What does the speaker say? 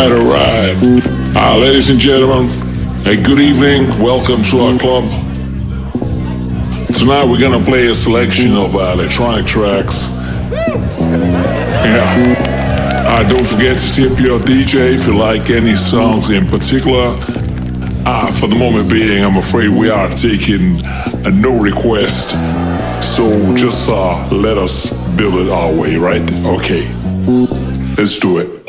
alright. Ladies and gentlemen, hey, good evening. Welcome to our club. Tonight we're gonna play a selection of electronic tracks. Yeah. Don't forget to tip your DJ if you like any songs in particular. For the moment being, I'm afraid we are taking no request. So just let us build it our way, right? Okay. Let's do it.